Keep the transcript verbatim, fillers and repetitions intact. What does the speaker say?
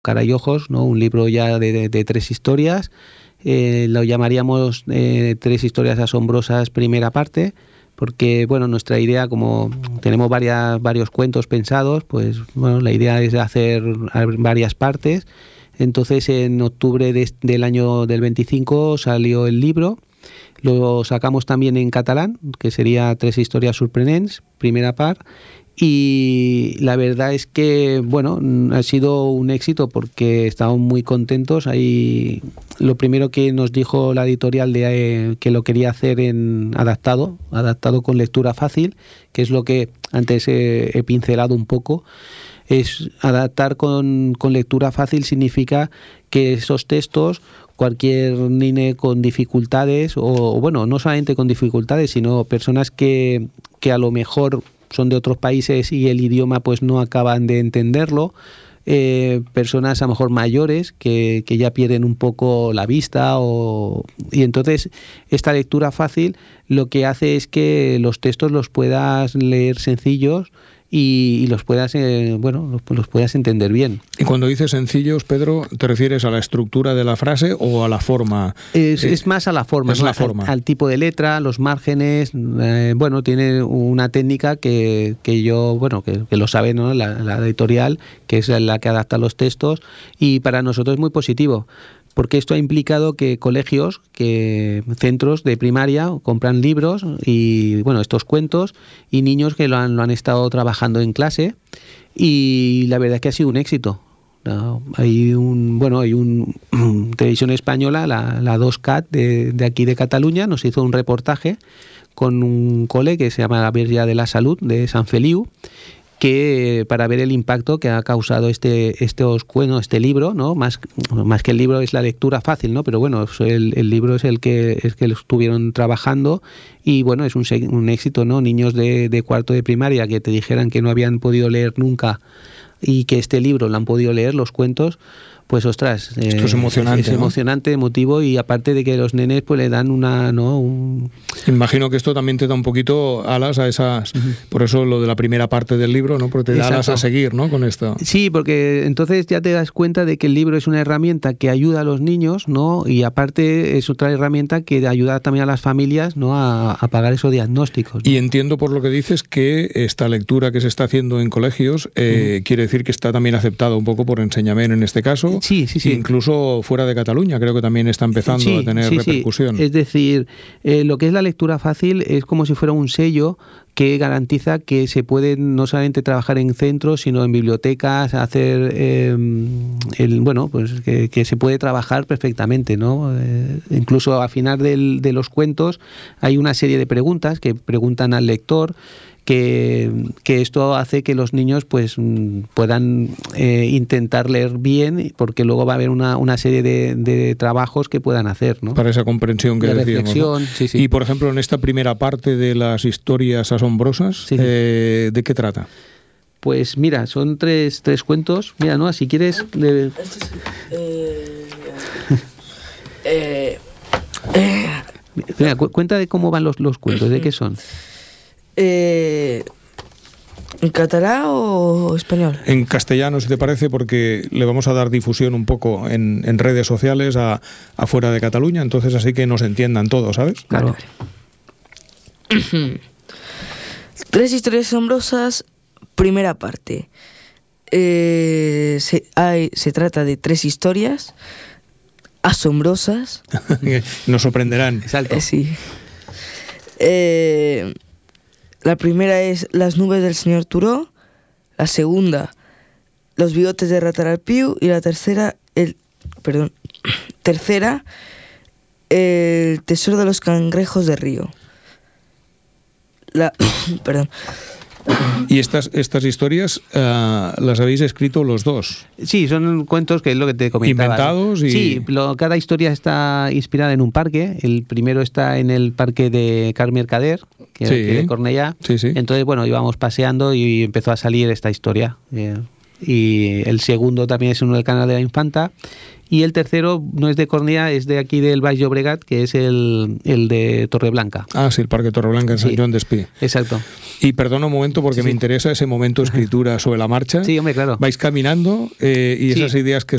Cara y Ojos, ¿no? Un libro ya de, de, de tres historias. Eh, lo llamaríamos eh, Tres historias asombrosas, primera parte, porque bueno, nuestra idea, como tenemos varias, varios cuentos pensados, pues bueno, la idea es hacer varias partes. Entonces en octubre de, del año del veinticinco salió el libro. Lo sacamos también en catalán, que sería Tres historias sorprendents, primera part. Y la verdad es que, bueno, ha sido un éxito porque estamos muy contentos. Ahí lo primero que nos dijo la editorial de eh, que lo quería hacer en adaptado, adaptado con lectura fácil, que es lo que antes he, he pincelado un poco. Es adaptar con, con lectura fácil significa que esos textos, cualquier niño con dificultades, o, o bueno, no solamente con dificultades, sino personas que, que a lo mejor son de otros países y el idioma pues no acaban de entenderlo, eh, personas a lo mejor mayores que, que ya pierden un poco la vista, o, y entonces esta lectura fácil lo que hace es que los textos los puedas leer sencillos y, y los puedas eh, bueno los, los puedas entender bien. Y cuando dices sencillos, Pedro, ¿te refieres a la estructura de la frase o a la forma? Es, eh, es más a la forma, es ¿no? la forma. Al, al tipo de letra, los márgenes. Eh, bueno, tiene una técnica que, que yo, bueno, que, que lo sabe, ¿no? la, la editorial, que es la que adapta los textos, y para nosotros es muy positivo. Porque esto ha implicado que colegios, que centros de primaria compran libros y, bueno, estos cuentos, y niños que lo han, lo han estado trabajando en clase, y la verdad es que ha sido un éxito. No, hay un, bueno, hay un, un televisión española, la, la dos C A T de, de aquí de Cataluña, nos hizo un reportaje con un cole que se llama la Verge de la Salud de Sant Feliu, que para ver el impacto que ha causado este este bueno, este libro, ¿no? Más, más que el libro es la lectura fácil, ¿no? Pero bueno, el, el libro es el que es que lo estuvieron trabajando, y bueno, es un, un éxito, ¿no? Niños de, de cuarto de primaria que te dijeran que no habían podido leer nunca y que este libro lo han podido leer, los cuentos, pues ostras, esto eh, es emocionante, es emocionante, ¿no? Emotivo, y aparte de que los nenes pues le dan una, ¿no? Un... Imagino que esto también te da un poquito alas a esas, uh-huh. Por eso lo de la primera parte del libro, ¿no? Porque te da Exacto. alas a seguir, ¿no? Con esto. Sí, porque entonces ya te das cuenta de que el libro es una herramienta que ayuda a los niños, ¿no? Y aparte es otra herramienta que ayuda también a las familias, ¿no? A, a pagar esos diagnósticos, ¿no? Y entiendo por lo que dices que esta lectura que se está haciendo en colegios eh, uh-huh. quiere decir que está también aceptada un poco por Enseñament en este caso. Sí, sí, sí. Incluso fuera de Cataluña creo que también está empezando sí, a tener sí, repercusión. Sí. Es decir, eh, lo que es la lectura fácil es como si fuera un sello que garantiza que se puede no solamente trabajar en centros, sino en bibliotecas, hacer eh, el bueno, pues que, que se puede trabajar perfectamente, ¿no? Eh, incluso al final del, de los cuentos hay una serie de preguntas que preguntan al lector. Que, que esto hace que los niños pues puedan eh, intentar leer bien, porque luego va a haber una, una serie de, de trabajos que puedan hacer, ¿no? Para esa comprensión que de decíamos, reflexión, ¿no? Sí, sí. Y por ejemplo, en esta primera parte de las historias asombrosas, sí. eh, ¿de qué trata? Pues mira, son tres, tres cuentos. Mira, ¿no? Si quieres... Le... Este es, eh, eh, eh. Mira, cu- cuenta de cómo van los, los cuentos, ¿de qué son? Eh, ¿En catalán o español? En castellano, si te parece, porque le vamos a dar difusión un poco en, en redes sociales a, afuera de Cataluña, entonces así que nos entiendan todos, ¿sabes? Claro. Tres historias asombrosas, primera parte. Eh, se, hay, se trata de tres historias asombrosas. Nos sorprenderán. Exacto. Eh, sí. Eh... La primera es Las nubes del señor Turó, la segunda Los bigotes de Rataralpiu, y la tercera el perdón, tercera El tesoro de los cangrejos de río. La perdón. ¿Y estas, estas historias uh, las habéis escrito los dos? Sí, son cuentos que es lo que te comentaba. ¿Inventados? Y... Sí, lo, cada historia está inspirada en un parque. El primero está en el parque de Carme Cader, que sí. es de Cornellá. Sí, sí. Entonces, bueno, íbamos paseando y empezó a salir esta historia. Eh, y el segundo también es uno del Canal de la Infanta. Y el tercero no es de Cornellà, es de aquí del Baix Llobregat, que es el, el de Torreblanca. Ah, sí, el Parque Torreblanca en Sí. Sant Joan d'Espí. Exacto. Y perdona un momento porque Sí, me sí. interesa ese momento de escritura sobre la marcha. Sí, hombre, claro. Vais caminando eh, y Sí. esas ideas que